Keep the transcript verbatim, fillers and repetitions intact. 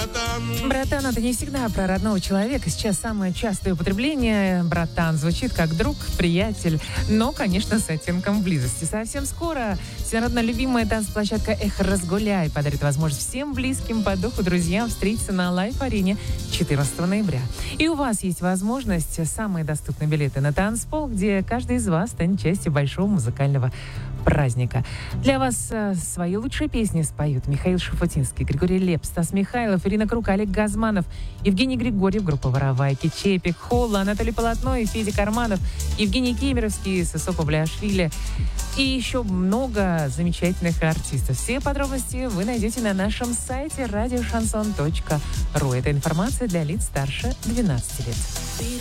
братан. Братан — это не всегда про родного человека. Сейчас самое частое употребление «братан» звучит как друг, приятель, но, конечно, с оттенком близости. Совсем скоро всенародно любимая танцплощадка «Эх, разгуляй» подарит возможность всем близким по духу друзьям встретиться на лайв-арене четырнадцатого ноября. И у вас есть возможность, самые доступные билеты на танцпол, где каждый из вас станет частью большого музыкального праздника. Для вас э, свои лучшие песни споют Михаил Шуфутинский, Григорий Лепс, Стас Михайлов, Ирина Круг, Олег Газманов, Евгений Григорьев, группа «Воровайки», Чепик, Холла, Анатолий Полотной, Федя Карманов, Евгений Кемеровский, Сысо Павлиашвили и еще много замечательных артистов. Все подробности вы найдете на нашем сайте радиошансон точка ру. Это информация для лиц старше двенадцати лет.